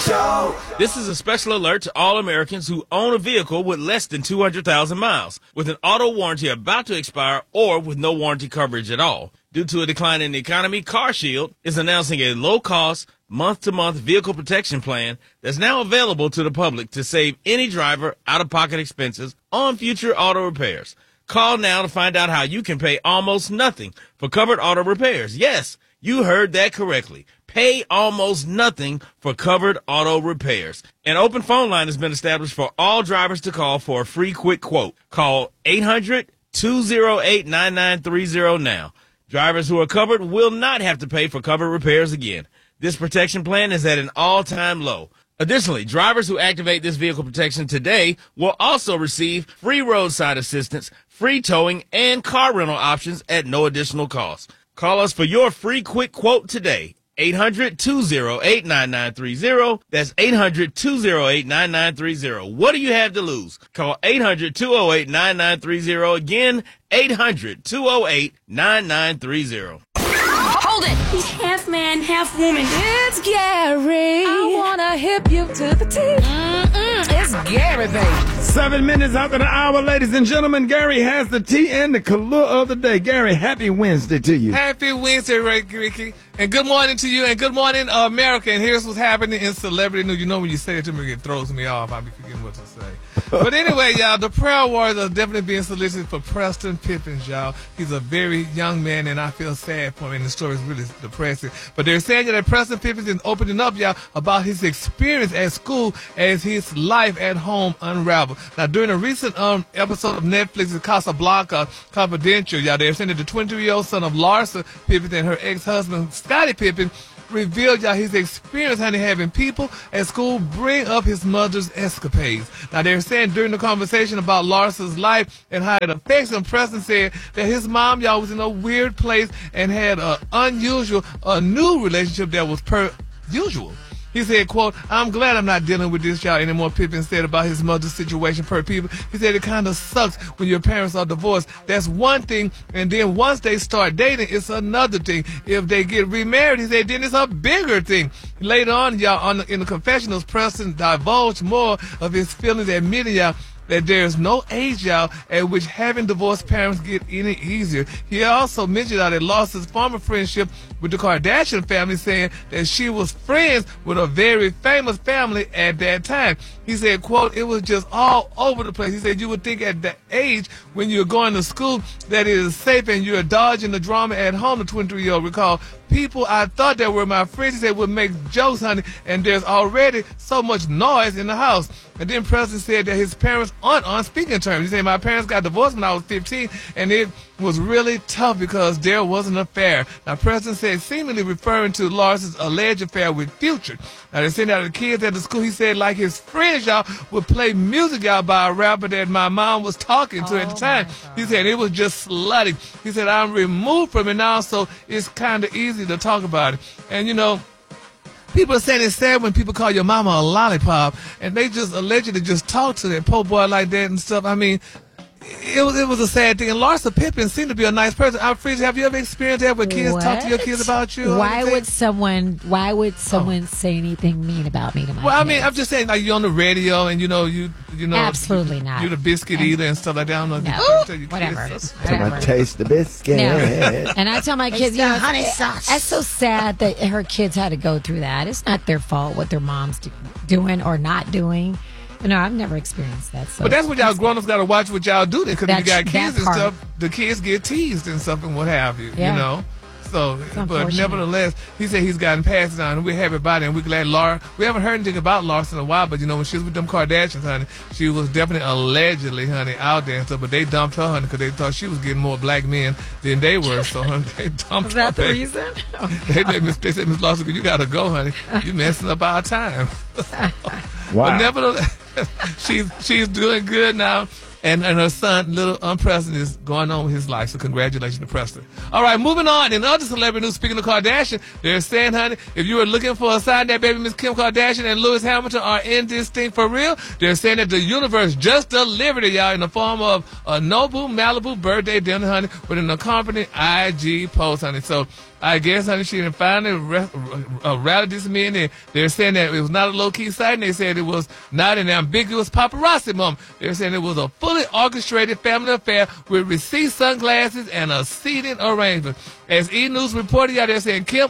Show. This is a special alert to all Americans who own a vehicle with less than 200,000 miles, with an auto warranty about to expire or with no warranty coverage at all. Due to a decline in the economy, CarShield is announcing a low-cost, month-to-month vehicle protection plan that's now available to the public to save any driver out-of-pocket expenses on future auto repairs. Call now to find out how you can pay almost nothing for covered auto repairs. Yes, you heard that correctly. Pay almost nothing for covered auto repairs. An open phone line has been established for all drivers to call for a free quick quote. Call 800-208-9930 now. Drivers who are covered will not have to pay for covered repairs again. This protection plan is at an all-time low. Additionally, drivers who activate this vehicle protection today will also receive free roadside assistance, free towing, and car rental options at no additional cost. Call us for your free quick quote today. 800-208-9930. That's 800-208-9930. What do you have to lose? Call 800-208-9930. Again, 800-208-9930. Hold it! He's half man, half woman. It's Gary. I wanna hip you to the T. It's Gary, baby. 7 minutes after the hour, ladies and gentlemen, Gary has the tea and the color of the day. Gary, happy Wednesday to you. Happy Wednesday, Ricky. And good morning to you, and good morning, America. And here's what's happening in celebrity news. You know when you say it to me, it throws me off. I'll be forgetting what to say. But anyway, y'all, the prayer warriors are definitely being solicited for Preston Pippins, y'all. He's a very young man, and I feel sad for him, and the story is really depressing. But they're saying that Preston Pippins is opening up, y'all, about his experience at school as his life at home unraveled. Now, during a recent episode of Netflix's Casablanca Confidential, y'all, they're saying that the 22-year-old son of Larsa Pippins and her ex-husband, Scottie Pippen, revealed y'all his experience having people at school bring up his mother's escapades. Now they're saying during the conversation about Larsa's life and how it affects him, Preston said that his mom y'all was in a weird place and had a new relationship that was per usual. He said, quote, "I'm glad I'm not dealing with this, y'all, anymore," Pippen said about his mother's situation per people. He said it kind of sucks when your parents are divorced. That's one thing, and then once they start dating, it's another thing. If they get remarried, he said, then it's a bigger thing. Later on, y'all, in the confessionals, Preston divulged more of his feelings, admitting, y'all, that there is no age, y'all, at which having divorced parents get any easier. He also mentioned that he lost his former friendship with the Kardashian family, saying that she was friends with a very famous family at that time. He said, quote, "It was just all over the place." He said, "You would think at that age when you're going to school that it is safe and you're dodging the drama at home," the 23-year-old recalled. "People I thought that were my friends," he said, "would make jokes, honey, and there's already so much noise in the house." And then Preston said that his parents aren't on speaking terms. He said, "My parents got divorced when I was 15, and it was really tough because there was an affair." Now, Preston said, seemingly referring to Larsa's alleged affair with Future. Now, they sent out the kids at the school. He said, like his friends, y'all, would play music, y'all, by a rapper that my mom was talking to at the time. He said, it was just slutty. He said, "I'm removed from it now, so it's kind of easy to talk about it." And, you know, people are saying it's sad when people call your mama a lollipop, and they just allegedly just talk to that poor boy like that and stuff. I mean, it was a sad thing. And Larsa Pippen seemed to be a nice person. Freezy, have you ever experienced that when kids talk to your kids about you? Why would someone say anything mean about me to my Well, I kids? mean, I'm just saying, like, you're on the radio and you know absolutely not. You're the biscuit eater and stuff like that. I don't know if no, you tell your whatever. kids. Can I taste the biscuit? No. And I tell my kids, the honey sauce. That's so sad that her kids had to go through that. It's not their fault what their mom's doing or not doing. No, I've never experienced that. So but that's what y'all grown-ups got to watch what y'all do then, because if you got kids and part. stuff, the kids get teased and stuff and what have you, Yeah. you know? So, but unfortunate. nevertheless, he said he's gotten past it on, and we're happy about it, and we're glad we haven't heard anything about Larsa in a while, but, you know, when she was with them Kardashians, honey, she was definitely allegedly, honey, out there and stuff, but they dumped her, honey, because they thought she was getting more black men than they were, so, honey, they dumped her. Is that the reason? They said, "Miss Larsa, you got to go, honey. You messing up our time." Wow. But nevertheless, she's doing good now. And her son, little Preston, is going on with his life. So congratulations to Preston. All right, moving on. In other celebrity news, speaking of Kardashian, they're saying, honey, if you were looking for a sign that baby Miss Kim Kardashian and Lewis Hamilton are in this thing for real, they're saying that the universe just delivered it, y'all, in the form of a Nobu Malibu birthday dinner, honey, with an accompanying IG post, honey. So I guess, honey, she finally rallied these men. And they're saying that it was not a low-key sighting. They said it was not an ambiguous paparazzi moment. They're saying it was a fully orchestrated family affair with receipt sunglasses and a seating arrangement. As E! News reported, y'all, they're saying Kim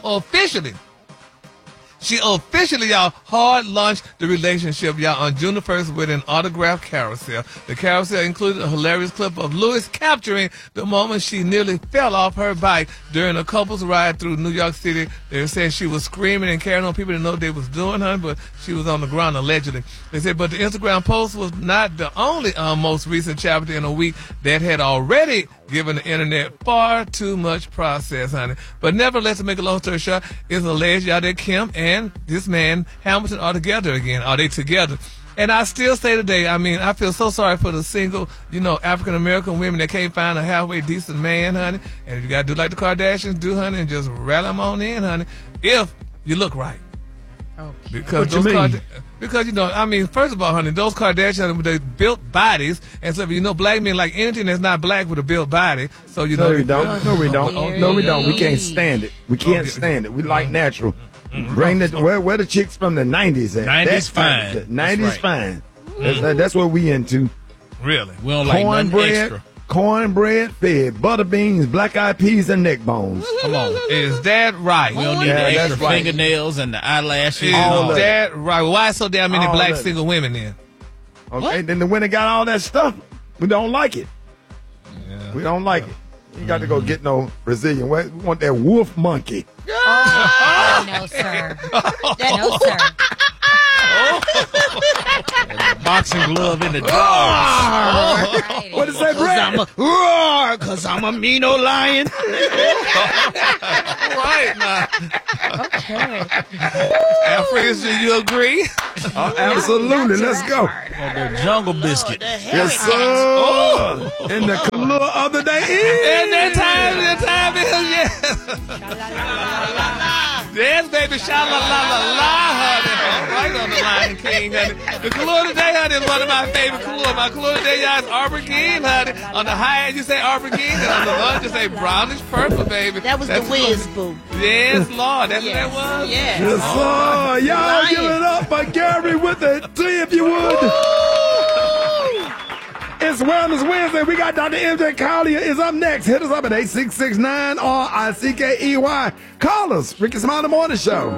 She officially, y'all, hard launched the relationship, y'all, on June the 1st with an autograph carousel. The carousel included a hilarious clip of Lewis capturing the moment she nearly fell off her bike during a couple's ride through New York City. They were saying she was screaming and carrying on people to know what they was doing, honey, but she was on the ground allegedly. They said, but the Instagram post was not the only most recent chapter in a week that had already given the internet far too much process, honey. But nevertheless, to make a long story short, it's alleged, y'all, that Kim and this man, Hamilton, are together again. Are they together? And I still say today, I mean, I feel so sorry for the single, African-American women that can't find a halfway decent man, honey. And you got to do like the Kardashians do, honey, and just rally them on in, honey, if you look right. Okay. Because What you mean? Because, first of all, honey, those Kardashians, they built bodies. And so, black men like anything that's not black with a built body. So, No, we don't. No, we don't. Oh, No, we don't. We can't stand it. We can't stand it. We like natural. Bring the where the chicks from the 90s at? 90s That's fine. 90s That's fine. That's what we into. Really? We don't like nothing extra. Cornbread fed, butter beans, black eyed peas, and neck bones. Come on. Is that right? We don't need Yeah, the that's extra right. fingernails and the eyelashes. Is and all of that. that right? Why so damn many All black of it. single women then? Okay, then the winner got all that stuff. We don't like it. We don't like it. You got to go get no Brazilian. We want that wolf monkey. No, sir. No, sir. Boxing glove in the dog. Alrighty. What is that, Brad? Roar, cause I'm a mean old lion. Right now. Okay. Alfred, do you agree? Absolutely. Let's go. The jungle biscuit. Yes, sir. And the color of the day And is. that time is, yes. Yes, baby, sha-la-la-la-la, honey. Right on the line, King, honey. The color today, honey, is one of my favorite colors. My color today, y'all, is aubergine, honey. On the high end, you say aubergine, and on the low end, you say brownish purple, baby. That was That's the whiz, boo. Yes, Lord, that's what that was? Yes. Yes, sir. Y'all Lion. give it up for Gary with a T, if you would. It's Wellness Wednesday. We got Dr. MJ Collier is up next. Hit us up at 866-9-RICKEY. Call us. Ricky Smiley Morning Show.